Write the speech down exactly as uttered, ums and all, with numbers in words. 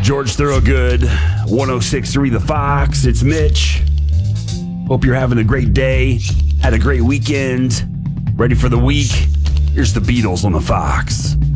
George Thorogood, one oh six point three The Fox. It's Mitch. Hope you're having a great day. Had a great weekend. Ready for the week? Here's the Beatles on The Fox.